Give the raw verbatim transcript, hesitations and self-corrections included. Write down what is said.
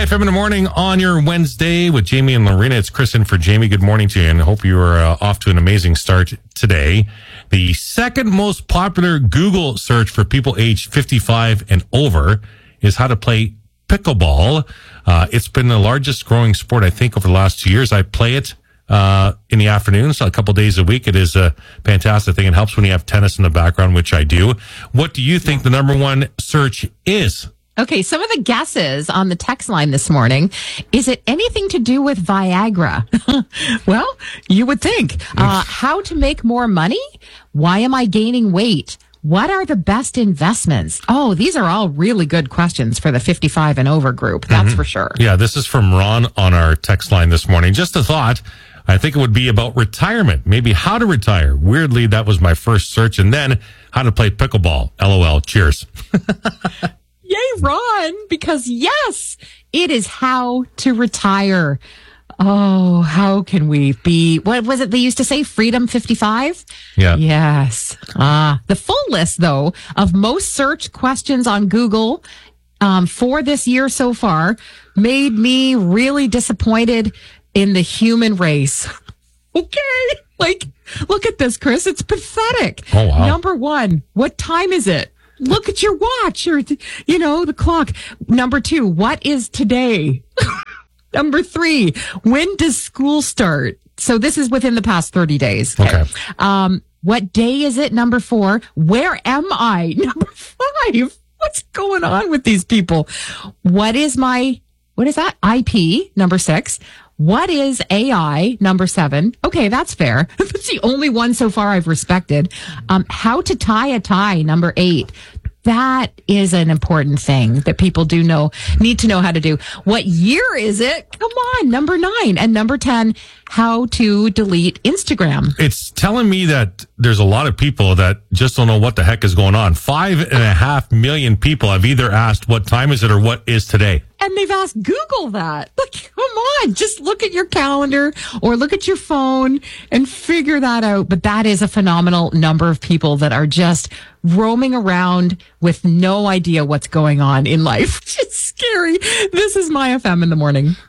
F M in the morning on your Wednesday with Jamie and Lorena. It's Chris in for Jamie. Good morning to you, and I hope you are uh, off to an amazing start today. The second most popular Google search for people aged fifty-five and over is how to play pickleball. Uh, it's been the largest growing sport, I think, over the last two years. I play it uh, in the afternoons, a couple days a week. It is a fantastic thing. It helps when you have tennis in the background, which I do. What do you think the number one search is? Okay, some of the guesses on the text line this morning. Is it anything to do with Viagra? Well, you would think. Uh, how to make more money? Why am I gaining weight? What are the best investments? Oh, these are all really good questions for the fifty-five and over group. That's mm-hmm. for sure. Yeah, this is from Ron on our text line this morning. Just a thought. I think it would be about retirement, maybe how to retire. Weirdly, that was my first search. And then how to play pickleball. LOL. Cheers. Yay, Ron, because yes, it is how to retire. Oh, how can we be, what was it they used to say? Freedom fifty-five? Yeah. Yes. Ah, the full list, though, of most searched questions on Google um, for this year so far made me really disappointed in the human race. Okay. Like, look at this, Chris. It's pathetic. Oh, wow. Number one, what time is it? Look at your watch or, you know, the clock. Number two, what is today? Number three, when does school start? So this is within the past thirty days. Okay. okay. Um, what day is it? Number four, where am I? Number five, what's going on with these people? What is my, what is that? I P, number six. What is A I? Number seven. Okay, that's fair. That's the only one so far I've respected. Um, how to tie a tie? Number eight. That is an important thing that people do know, need to know how to do. What year is it? Come on, number nine. And number ten, how to delete Instagram. It's telling me that there's a lot of people that just don't know what the heck is going on. Five and a half million people have either asked what time is it or what is today. And they've asked Google that. Like, come on, just look at your calendar or look at your phone and figure that out. But that is a phenomenal number of people that are just roaming around with no idea what's going on in life. It's scary. This is My F M in the morning.